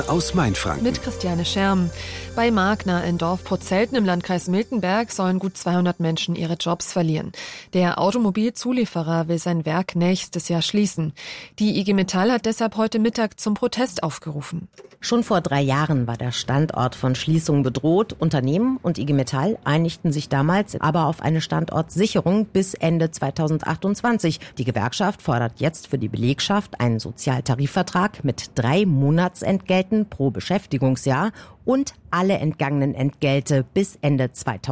aus Mainfranken. Mit Christiane Scherm. Bei Magna in Dorf-Potzelten im Landkreis Miltenberg sollen gut 200 Menschen ihre Jobs verlieren. Der Automobilzulieferer will sein Werk nächstes Jahr schließen. Die IG Metall hat deshalb heute Mittag zum Protest aufgerufen. Schon vor 3 Jahren war der Standort von Schließung bedroht. Unternehmen und IG Metall einigten sich damals aber auf eine Standortsicherung bis Ende 2028. Die Gewerkschaft fordert jetzt für die Belegschaft einen Sozialtarifvertrag mit 3 Monatsentgelten pro Beschäftigungsjahr und alle entgangenen Entgelte bis Ende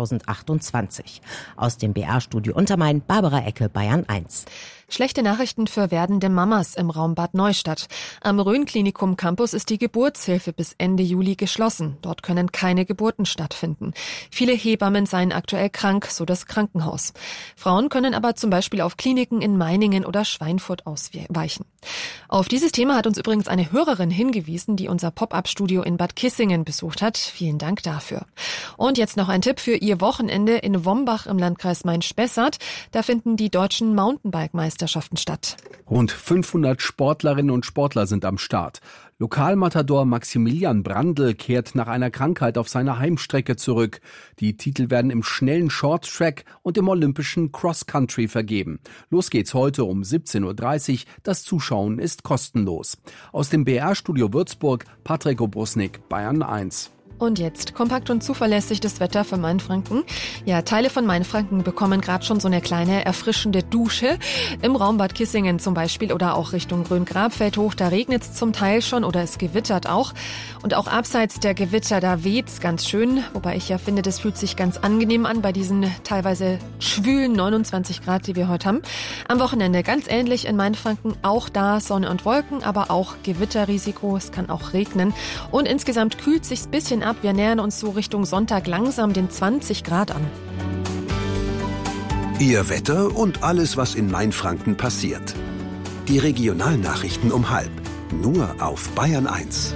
2028. Aus dem BR-Studio Untermain, Barbara Ecke, Bayern 1. Schlechte Nachrichten für werdende Mamas im Raum Bad Neustadt. Am Rhön-Klinikum Campus ist die Geburtshilfe bis Ende Juli geschlossen. Dort können keine Geburten stattfinden. Viele Hebammen seien aktuell krank, so das Krankenhaus. Frauen können aber zum Beispiel auf Kliniken in Meiningen oder Schweinfurt ausweichen. Auf dieses Thema hat uns übrigens eine Hörerin hingewiesen, die unser Pop-up-Studio in Bad Kissingen besucht hat. Vielen Dank dafür. Und jetzt noch ein Tipp für Ihr Wochenende in Wombach im Landkreis Main-Spessart. Da finden die deutschen Mountainbike-Meisterschaften statt. Rund 500 Sportlerinnen und Sportler sind am Start. Lokalmatador Maximilian Brandl kehrt nach einer Krankheit auf seine Heimstrecke zurück. Die Titel werden im schnellen Shorttrack und im olympischen Cross-Country vergeben. Los geht's heute um 17:30 Uhr. Das Zuschauen ist kostenlos. Aus dem BR-Studio Würzburg, Patrick Obrusnik, Bayern 1. Und jetzt kompakt und zuverlässig das Wetter für Mainfranken. Ja, Teile von Mainfranken bekommen gerade schon so eine kleine erfrischende Dusche. Im Raum Bad Kissingen zum Beispiel oder auch Richtung Grün-Grabfeld hoch. Da regnet es zum Teil schon oder es gewittert auch. Und auch abseits der Gewitter, da weht's ganz schön. Wobei ich ja finde, das fühlt sich ganz angenehm an bei diesen teilweise schwülen 29 Grad, die wir heute haben. Am Wochenende ganz ähnlich in Mainfranken. Auch da Sonne und Wolken, aber auch Gewitterrisiko. Es kann auch regnen. Und insgesamt kühlt sich's ein bisschen ab. Wir nähern uns so Richtung Sonntag langsam den 20 Grad an. Ihr Wetter und alles, was in Mainfranken passiert. Die Regionalnachrichten um 12:30. Nur auf Bayern 1.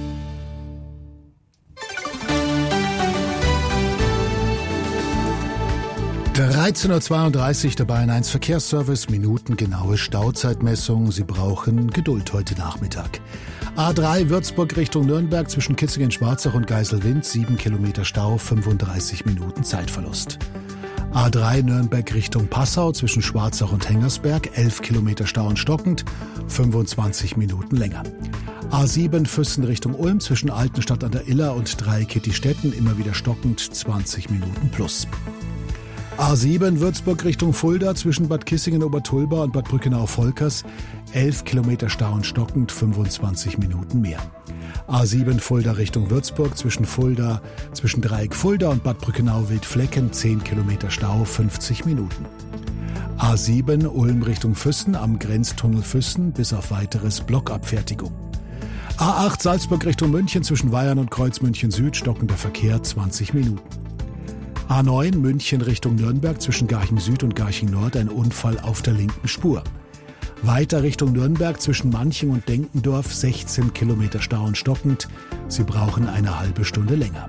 Der 13:32 Uhr, der Bayern 1 Verkehrsservice, minutengenaue Stauzeitmessung. Sie brauchen Geduld heute Nachmittag. A3 Würzburg Richtung Nürnberg zwischen Kitzingen-Schwarzach und Geiselwind, 7 Kilometer Stau, 35 Minuten Zeitverlust. A3 Nürnberg Richtung Passau zwischen Schwarzach und Hengersberg, 11 Kilometer Stau und stockend, 25 Minuten länger. A7 Füssen Richtung Ulm zwischen Altenstadt an der Iller und Dreieckittistetten, immer wieder stockend, 20 Minuten plus. A7 Würzburg Richtung Fulda zwischen Bad Kissingen-Obertulba und Bad Brückenau-Volkers, 11 Kilometer Stau und stockend, 25 Minuten mehr. A7 Fulda Richtung Würzburg zwischen Dreieck Fulda und Bad Brückenau-Wildflecken, 10 Kilometer Stau, 50 Minuten. A7 Ulm Richtung Füssen am Grenztunnel Füssen bis auf weiteres Blockabfertigung. A8 Salzburg Richtung München zwischen Weyern und Kreuz München Süd, stockender Verkehr, 20 Minuten. A9 München Richtung Nürnberg zwischen Garching Süd und Garching Nord, ein Unfall auf der linken Spur. Weiter Richtung Nürnberg zwischen Manching und Denkendorf, 16 Kilometer Stau und stockend. Sie brauchen eine halbe Stunde länger.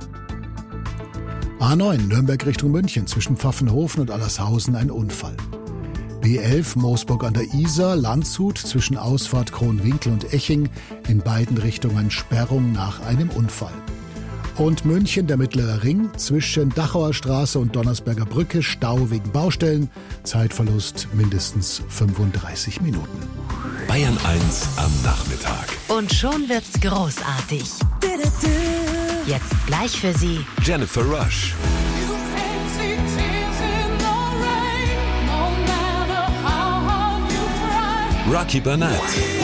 A9 Nürnberg Richtung München zwischen Pfaffenhofen und Allershausen, ein Unfall. B11 Moosburg an der Isar, Landshut zwischen Ausfahrt Kronwinkel und Eching, in beiden Richtungen Sperrung nach einem Unfall. Und München, der Mittlere Ring, zwischen Dachauer Straße und Donnersberger Brücke, Stau wegen Baustellen, Zeitverlust mindestens 35 Minuten. Bayern 1 am Nachmittag. Und schon wird's großartig. Jetzt gleich für Sie Jennifer Rush. Rocky Burnett.